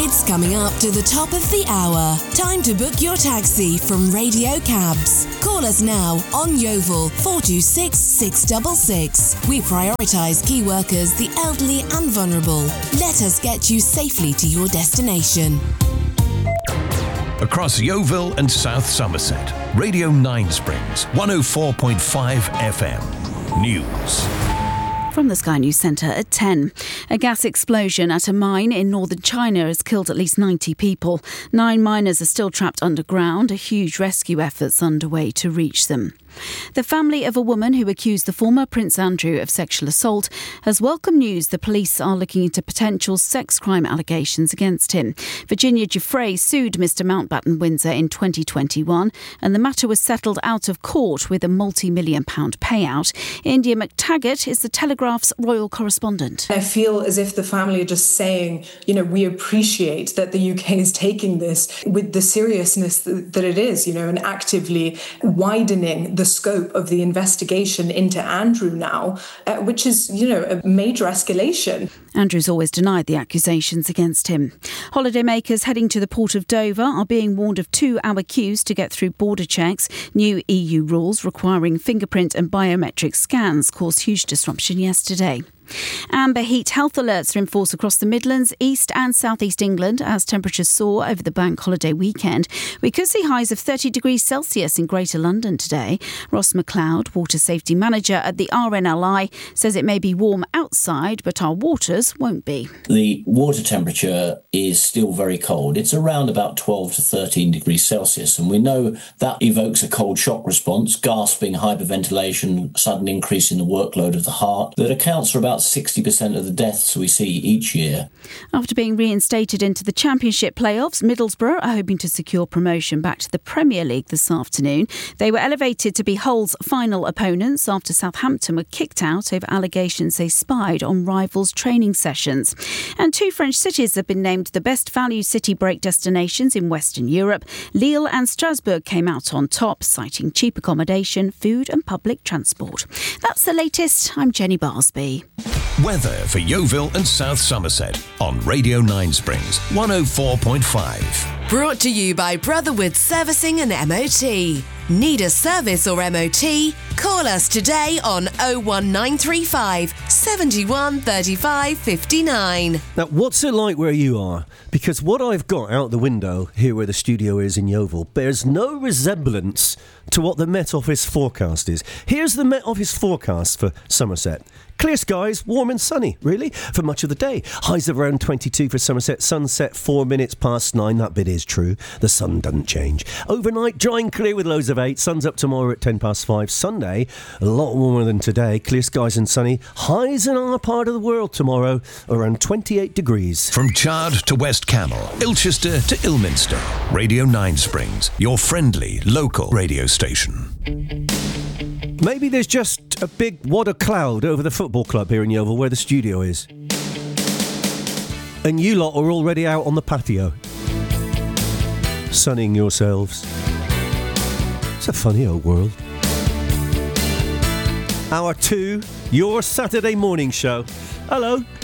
It's coming up to the top of the hour. Time to book your taxi from Radio Cabs. Call us now on Yeovil 426 666. We prioritise key workers, the elderly and vulnerable. Let us get you safely to your destination. Across Yeovil and South Somerset, Radio 9 Springs, 104.5 FM. News. From the Sky News Centre at 10. A gas explosion at a mine in northern China has killed at least 90 people. 9 miners are still trapped underground. A huge rescue effort's underway to reach them. The family of a woman who accused the former Prince Andrew of sexual assault has welcomed news the police are looking into potential sex crime allegations against him. Virginia Giuffre sued Mr Mountbatten Windsor in 2021 and the matter was settled out of court with a multi-million-pound payout. India McTaggart is the Telegraph's royal correspondent. I feel as if the family are just saying, we appreciate that the UK is taking this with the seriousness that it is, and actively widening the scope of the investigation into Andrew now, which is, a major escalation. Andrew's always denied the accusations against him. Holidaymakers heading to the port of Dover are being warned of 2-hour queues to get through border checks. New EU rules requiring fingerprint and biometric scans caused huge disruption yesterday. Amber heat health alerts are in force across the Midlands, East and South East England as temperatures soar over the bank holiday weekend. We could see highs of 30 degrees Celsius in Greater London today. Ross McLeod, Water Safety Manager at the RNLI, says it may be warm outside, but our waters won't be. The water temperature is still very cold. It's around about 12 to 13 degrees Celsius, and we know that evokes a cold shock response, gasping, hyperventilation, sudden increase in the workload of the heart, that accounts for about 60% of the deaths we see each year. After being reinstated into the Championship playoffs, Middlesbrough are hoping to secure promotion back to the Premier League this afternoon. They were elevated to be Hull's final opponents after Southampton were kicked out over allegations they spied on rivals' training sessions. And 2 French cities have been named the best value city break destinations in Western Europe. Lille and Strasbourg came out on top, citing cheap accommodation, food and public transport. That's the latest. I'm Jenny Barsby. Weather for Yeovil and South Somerset on Radio 9 Springs 104.5. Brought to you by Brotherwood Servicing and MOT. Need a service or MOT? Call us today on 01935 71 35 59. Now, what's it like where you are? Because what I've got out the window here where the studio is in Yeovil bears no resemblance to what the Met Office forecast is. Here's the Met Office forecast for Somerset. Clear skies, warm and sunny, really, for much of the day. Highs of around 22 for Somerset. Sunset 4 minutes past 9. That bit is true. The sun doesn't change. Overnight, dry and clear with lows of 8. Sun's up tomorrow at 10 past 5. Sunday, a lot warmer than today. Clear skies and sunny. Highs in our part of the world tomorrow, around 28 degrees. From Chard to West Camel, Ilchester to Ilminster, Radio 9 Springs, your friendly local radio station. Maybe there's just a big wad of cloud over the football club here in Yeovil where the studio is. And you lot are already out on the patio, sunning yourselves. It's a funny old world. Hour 2, your Saturday morning show. Hello.